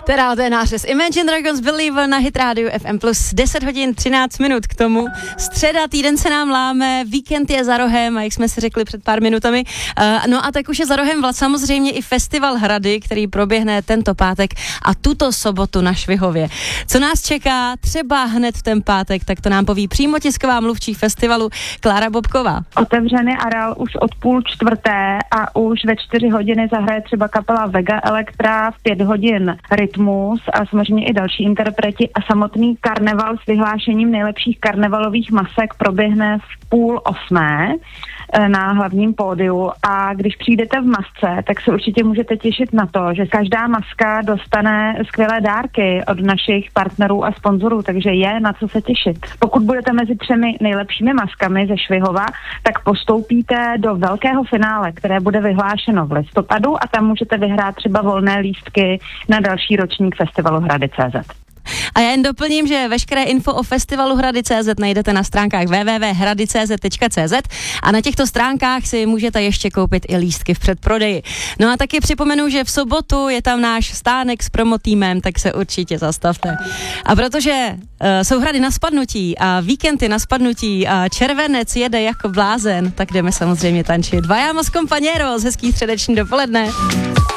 Teda to je nářez Imagine Dragons Believer na Hit Radio FM plus 10 hodin 13 minut k tomu. Středa, týden se nám láme, víkend je za rohem, a jak jsme si řekli před pár minutami. No a tak už je za rohem samozřejmě i festival Hrady, který proběhne tento pátek a tuto sobotu na Švihově. Co nás čeká třeba hned v ten pátek, tak to nám poví přímo tisková mluvčí festivalu Klára Bobková. Otevřený areál už od 3:30 a už ve 4 hodiny zahraje třeba kapela Vega Elektra, v 5 hodin Rytmus a samozřejmě i další interpreti a samotný karneval s vyhlášením nejlepších karnevalových masek proběhne v 7:30 na hlavním pódiu a když přijdete v masce, tak se určitě můžete těšit na to, že každá maska dostane skvělé dárky od našich partnerů a sponzorů, takže je na co se těšit. Pokud budete mezi 3 nejlepšími maskami ze Švihova, tak postoupíte do velkého finále, které bude vyhlášeno v listopadu a tam můžete vyhrát třeba volné lístky na další ročník festivalu Hrady.cz. A já jen doplním, že veškeré info o festivalu Hrady.cz najdete na stránkách www.hrady.cz a na těchto stránkách si můžete ještě koupit i lístky v předprodeji. No a taky připomenu, že v sobotu je tam náš stánek s promotýmem, tak se určitě zastavte. A protože jsou Hrady na spadnutí a víkendy na spadnutí a červenec jede jako blázen, tak jdeme samozřejmě tančit. Vayamos compañeros, hezký středeční dopoledne.